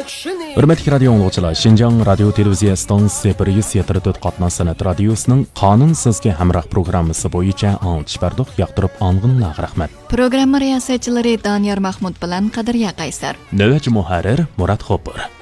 Hürmetli radio anglag'uchilar, Şinjan radio televiziya stansiyasi 104 qatnoq san'at radiosining qonunsizga hamroh programmasi bo'yicha anglitish bardoq yoqtirib anglinglar rahmat. Programma riyosatchilari Doniyor Mahmud bilan Qadirya Qaysar. Navbatchi muharrir Murat Xopur.